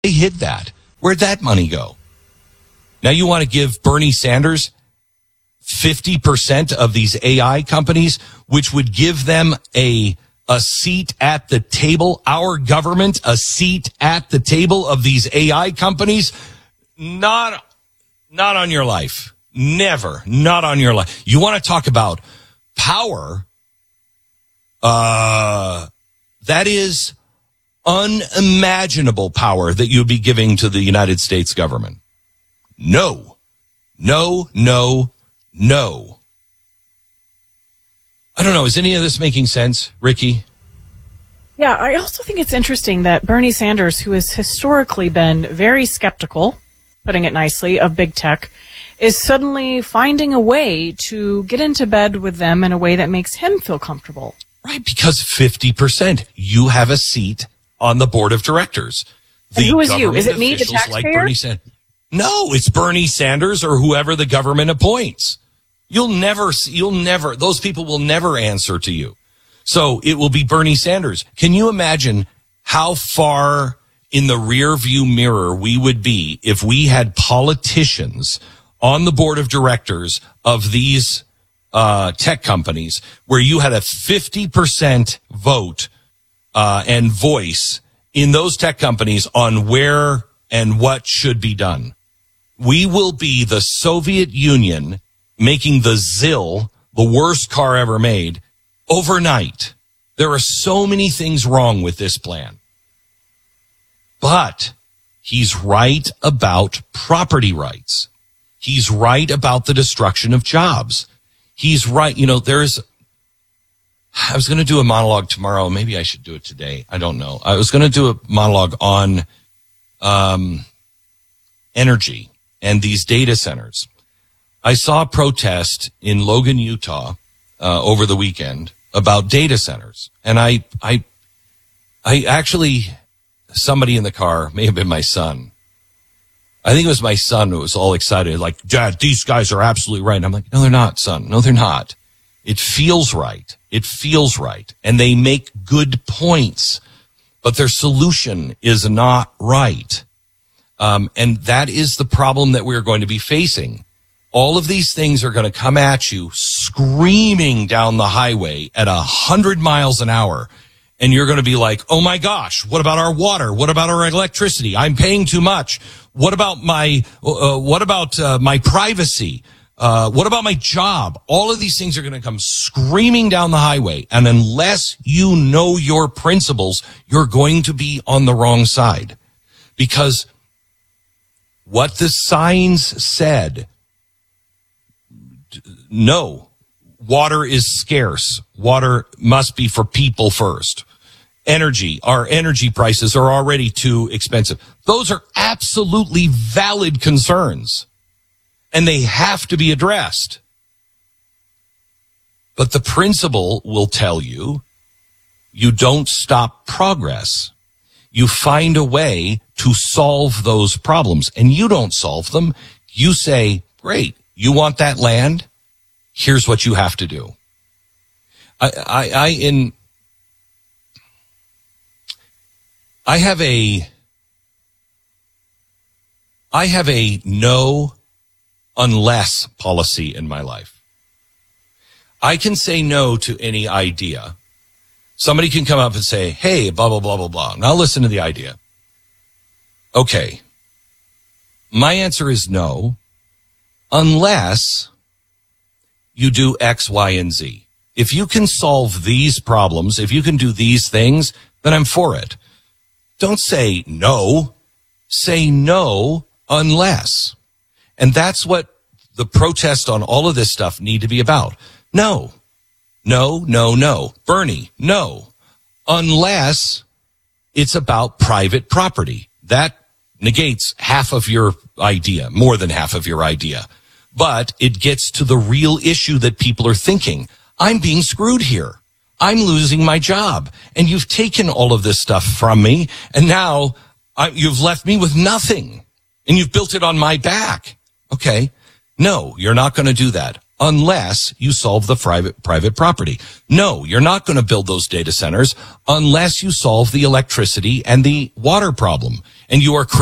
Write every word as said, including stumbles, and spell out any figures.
they hid that? Where'd that money go? Now you want to give Bernie Sanders fifty percent of these A I companies, which would give them a a seat at the table, our government, a seat at the table of these A I companies? Not, not on your life. Never. Not on your life. You want to talk about power? Uh, that is unimaginable power that you'd be giving to the United States government. No, no, no, no. I don't know. Is any of this making sense, Ricky? Yeah, I also think it's interesting that Bernie Sanders, who has historically been very skeptical, putting it nicely, of big tech, is suddenly finding a way to get into bed with them in a way that makes him feel comfortable. Right, because fifty percent, you have a seat on the board of directors. And who is you? Is it me, the taxpayer? Like Bernie Sanders. No, it's Bernie Sanders or whoever the government appoints. You'll never, you'll never, those people will never answer to you. So it will be Bernie Sanders. Can you imagine how far in the rear view mirror we would be if we had politicians on the board of directors of these uh, tech companies where you had a fifty percent vote uh, and voice in those tech companies on where and what should be done? We will be the Soviet Union making the ZIL, the worst car ever made, overnight. There are so many things wrong with this plan. But he's right about property rights. He's right about the destruction of jobs. He's right. You know, there's, I was going to do a monologue tomorrow. Maybe I should do it today. I don't know. I was going to do a monologue on um, energy and these data centers. I saw a protest in Logan, Utah, uh, over the weekend about data centers. And I, I, I actually, somebody in the car, may have been my son. I think it was my son who was all excited, like, Dad, these guys are absolutely right. And I'm like, no, they're not, son. No, they're not. It feels right. It feels right. And they make good points, but their solution is not right. Um, and that is the problem that we're going to be facing. All of these things are going to come at you screaming down the highway at a hundred miles an hour. And you're going to be like, oh my gosh, what about our water? What about our electricity? I'm paying too much. What about my, uh, what about uh, my privacy? Uh, what about my job? All of these things are going to come screaming down the highway. And unless you know your principles, you're going to be on the wrong side. Because what the signs said, no, water is scarce. Water must be for people first. Energy, our energy prices are already too expensive. Those are absolutely valid concerns, and they have to be addressed. But the principle will tell you, you don't stop progress. You find a way to solve those problems, and you don't solve them. You say, great, you want that land? Here's what you have to do. I, I, I, in, I have a, I have a no unless policy in my life. I can say no to any idea. Somebody can come up and say, hey, blah, blah, blah, blah, blah. And I'll listen to the idea. Okay. My answer is no, unless you do X, Y, and Z. If you can solve these problems, if you can do these things, then I'm for it. Don't say no. Say no unless. And that's what the protest on all of this stuff need to be about. No. No, no, no. Bernie, no. Unless it's about private property. That negates half of your idea, more than half of your idea. But it gets to the real issue that people are thinking. I'm being screwed here. I'm losing my job. And you've taken all of this stuff from me. And now I, you've left me with nothing. And you've built it on my back. Okay. No, you're not going to do that. unless you solve the private, private property. No, you're not going to build those data centers unless you solve the electricity and the water problem. And you are